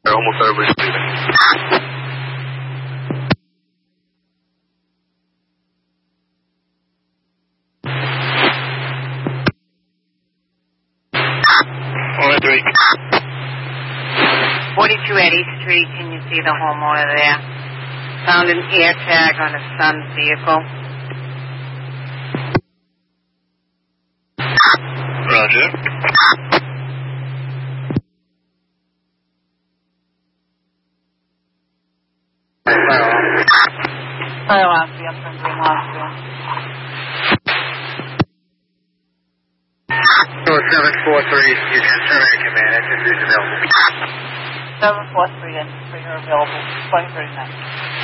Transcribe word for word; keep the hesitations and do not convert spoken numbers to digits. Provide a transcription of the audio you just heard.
Almost everybody's leaving. one three. forty-two Eddy Street, can you see the homeowner there? Found an air tag on his son's vehicle. Roger. Fire Austria from Green Austria. seven four three, you can terminate command, entry is available. seven four three, entry available, twenty thirty-nine.